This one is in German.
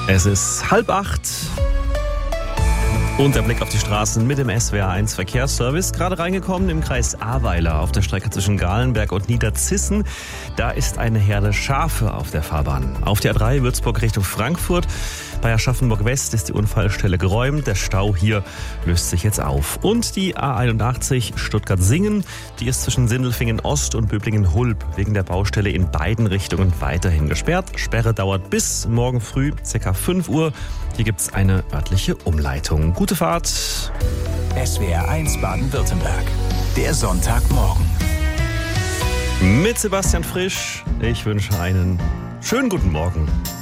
Es ist 7:30 und der Blick auf die Straßen mit dem SWR1 Verkehrsservice. Gerade reingekommen im Kreis Ahrweiler auf der Strecke zwischen Galenberg und Niederzissen. Da ist eine Herde Schafe auf der Fahrbahn. Auf der A3 Würzburg Richtung Frankfurt. Bei Aschaffenburg West ist die Unfallstelle geräumt. Der Stau hier löst sich jetzt auf. Und die A81 Stuttgart-Singen, die ist zwischen Sindelfingen Ost und Böblingen-Hulb wegen der Baustelle in beiden Richtungen weiterhin gesperrt. Sperre dauert bis morgen früh, ca. 5 Uhr. Hier gibt es eine örtliche Umleitung. Gute Fahrt. SWR1 Baden-Württemberg. Der Sonntagmorgen. Mit Sebastian Frisch. Ich wünsche einen schönen guten Morgen.